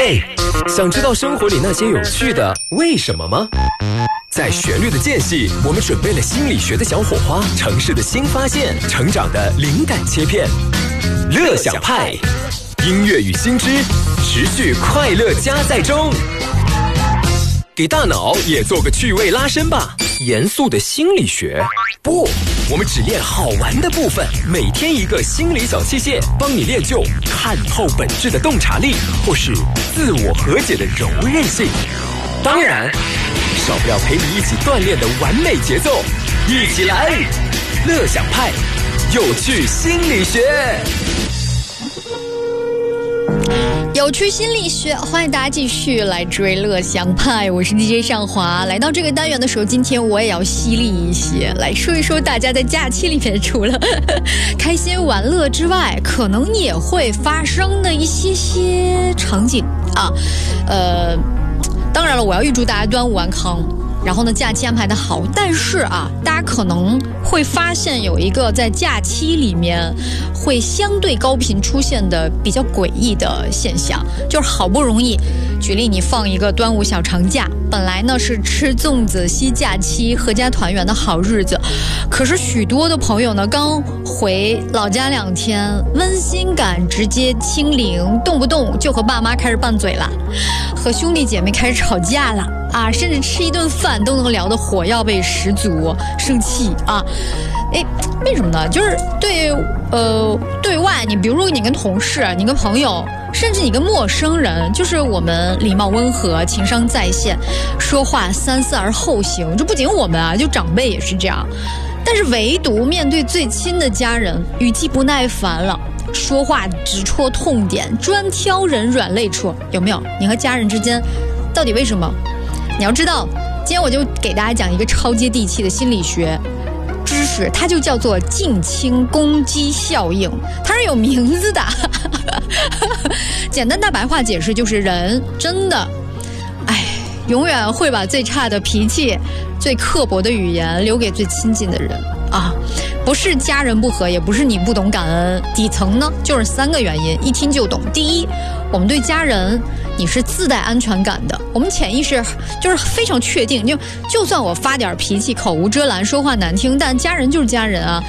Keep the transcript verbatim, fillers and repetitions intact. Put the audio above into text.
嘿，想知道生活里那些有趣的为什么吗？在旋律的间隙，我们准备了心理学的小火花，城市的新发现，成长的灵感切片。乐享派，音乐与新知，持续快乐加载中。给大脑也做个趣味拉伸吧。严肃的心理学不，我们只练好玩的部分。每天一个心理小器械，帮你练就看透本质的洞察力，或是自我和解的柔韧性。当然少不了陪你一起锻炼的完美节奏。一起来乐享派有趣心理学。 有趣心理学，欢迎大家继续来追乐享派，我是 D J 上华。来到这个单元的时候，今天我也要犀利一些，来说一说大家在假期里面除了开心玩乐之外，可能也会发生的一些些场景啊。呃，当然了，我要预祝大家端午安康。然后呢，假期安排的好，但是啊，大家可能会发现有一个在假期里面会相对高频出现的比较诡异的现象，就是好不容易，举例你放一个端午小长假，本来呢是吃粽子、惜假期、合家团圆的好日子，可是许多的朋友呢，刚回老家两天，温馨感直接清零，动不动就和爸妈开始拌嘴了，和兄弟姐妹开始吵架了。啊，甚至吃一顿饭都能聊得火药味十足，生气啊！哎，为什么呢？就是对呃对外，你比如说你跟同事、你跟朋友，甚至你跟陌生人，就是我们礼貌温和、情商在线，说话三思而后行。这不仅我们啊，就长辈也是这样。但是唯独面对最亲的家人，语气不耐烦了，说话直戳痛点，专挑人软肋处，有没有？你和家人之间到底为什么？你要知道，今天我就给大家讲一个超接地气的心理学知识，它就叫做近亲攻击效应，它是有名字的。简单大白话解释就是，人真的，哎，永远会把最差的脾气、最刻薄的语言留给最亲近的人啊。不是家人不和，也不是你不懂感恩，底层呢就是三个原因，一听就懂。第一，我们对家人你是自带安全感的，我们潜意识就是非常确定，就就算我发点脾气、口无遮拦、说话难听，但家人就是家人啊，